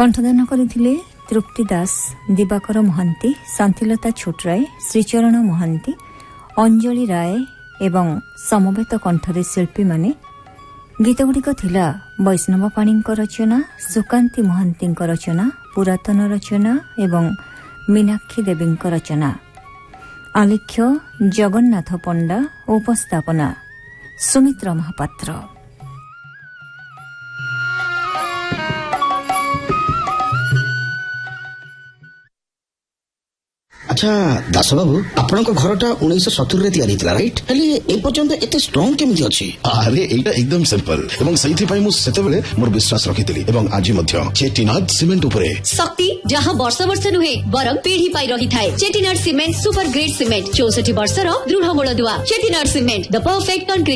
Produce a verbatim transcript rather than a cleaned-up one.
कंठदान करथिले तृप्ति दास, दिवाकर महांती, शांतिलता छोटराय, श्रीचरण महांती, अंजलि राय एवं समवेत कंठरे शिल्पी माने। गीतगुड़िक थिला वैष्णव पाणी रचना, सुकांती महांती रचना, पुरातन रचना एवं मीनाक्षी देवी रचना। आलेख्य जगन्नाथ पंडा, उपस्थापना सुमित्रा महापात्र। अच्छा दास बाबू, आपन को घरटा उन्नीस सत्तर रे तैयारी थिला राइट? हेले ए पर्यंत एते स्ट्रांग केमि अछि? अरे एटा एकदम सिंपल एवं सही पई मु सेते बेले मोर विश्वास रखितली एवं आज मध्य चेटीनाथ सीमेंट उपरे शक्ति जहां वर्ष वर्ष नुहे बरम पीढ़ी पाई रही थाए। चेटीनाथ सीमेंट सुपर ग्रेड सीमेंट चौसठ वर्ष रो दृढ़ मूल दुआ। चेटीनाथ सीमेंट द परफेक्ट कंक्रीट।